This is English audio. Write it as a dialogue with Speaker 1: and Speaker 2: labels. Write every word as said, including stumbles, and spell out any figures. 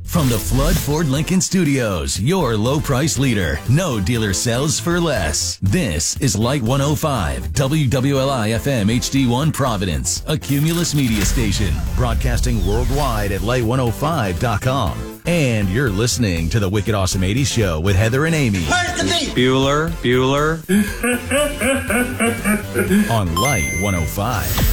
Speaker 1: From the Flood Ford Lincoln Studios, your low price leader. No dealer sells for less. This is Light one oh five, W W L I F M H D one Providence, a Cumulus media station, broadcasting worldwide at light one oh five dot com. And you're listening to the Wicked Awesome eighties Show with Heather and Amy.
Speaker 2: Where's the beat?
Speaker 3: Bueller, Bueller.
Speaker 1: On Light one oh five.